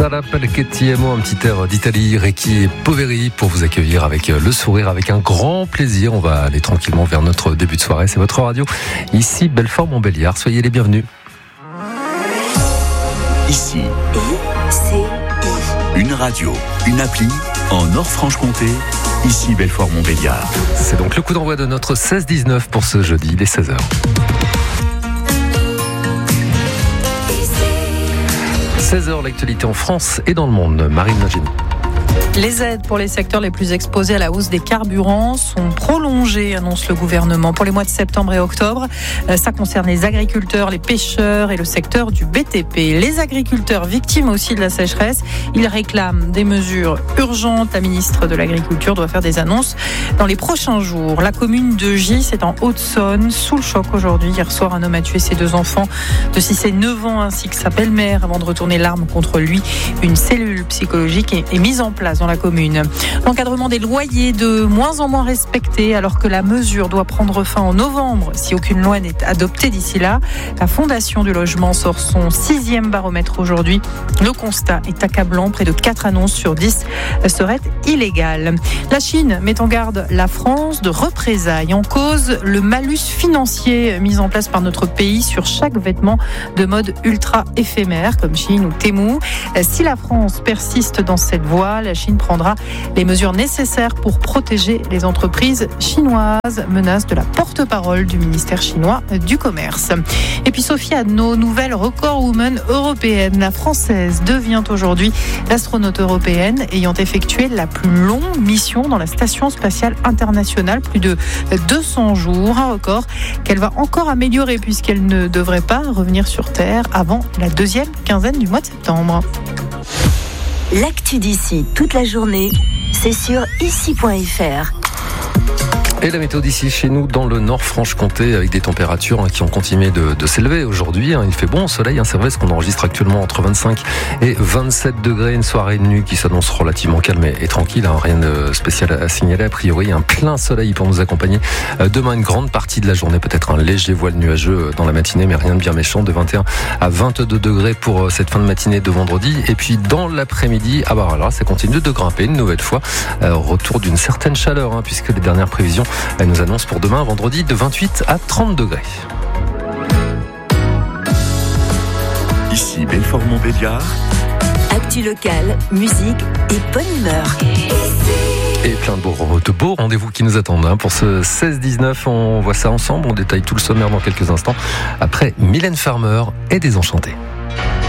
Sara Palchetti-Amo, un petit air d'Italie, Reiki et Poveri pour vous accueillir avec le sourire, avec un grand plaisir. On va aller tranquillement vers notre début de soirée. C'est votre radio, ici Belfort-Montbéliard. Soyez les bienvenus. Ici, une radio, une appli en Nord-Franche-Comté. Ici Belfort-Montbéliard. C'est donc le coup d'envoi de notre 16-19 pour ce jeudi, les 16h. 16h, l'actualité en France et dans le monde. Marine Magini. Les aides pour les secteurs les plus exposés à la hausse des carburants sont prolongées, annonce le gouvernement, pour les mois de septembre et octobre. Ça concerne les agriculteurs, les pêcheurs et le secteur du BTP. Les agriculteurs, victimes aussi de la sécheresse, ils réclament des mesures urgentes. La ministre de l'Agriculture doit faire des annonces dans les prochains jours. La commune de Gis est en Haute-Saône, sous le choc aujourd'hui. Hier soir, un homme a tué ses 2 enfants de 6 et 9 ans ainsi que sa belle-mère avant de retourner l'arme contre lui. Une cellule psychologique est mise en place dans la commune. L'encadrement des loyers de moins en moins respecté alors que la mesure doit prendre fin en novembre si aucune loi n'est adoptée d'ici là. La Fondation du logement sort son 6e baromètre aujourd'hui. Le constat est accablant. Près de 4 annonces sur 10 seraient illégales. La Chine met en garde la France de représailles. En cause, le malus financier mis en place par notre pays sur chaque vêtement de mode ultra éphémère comme Shein ou Temu. Si la France persiste dans cette voie, la Chine prendra les mesures nécessaires pour protéger les entreprises chinoises. Menace de la porte-parole du ministère chinois du commerce. Et puis Sophie Adno, nouvelle record woman européenne. La française devient aujourd'hui l'astronaute européenne ayant effectué la plus longue mission dans la station spatiale internationale, plus de 200 jours. Un record qu'elle va encore améliorer puisqu'elle ne devrait pas revenir sur Terre avant la 2e quinzaine du mois de septembre. L'actu d'ici toute la journée, c'est sur ici.fr. Et la météo d'ici chez nous dans le Nord-Franche-Comté avec des températures qui ont continué de s'élever aujourd'hui. Il fait bon, soleil, c'est vrai, ce qu'on enregistre actuellement entre 25 et 27 degrés. Une soirée de nuit qui s'annonce relativement calme et tranquille. Rien de spécial à signaler. A priori, un plein soleil pour nous accompagner. Demain, une grande partie de la journée, peut-être un léger voile nuageux dans la matinée, mais rien de bien méchant. De 21 à 22 degrés pour cette fin de matinée de vendredi. Et puis dans l'après-midi, là, ça continue de grimper une nouvelle fois. Retour d'une certaine chaleur, puisque les dernières prévisions elle nous annonce pour demain, vendredi, de 28 à 30 degrés. Ici Belfort-Montbéliard. Actu locale, musique et bonne humeur. Et plein de beaux rendez-vous qui nous attendent pour ce 16-19. On voit ça ensemble, on détaille tout le sommaire dans quelques instants. Après Mylène Farmer et Désenchanté.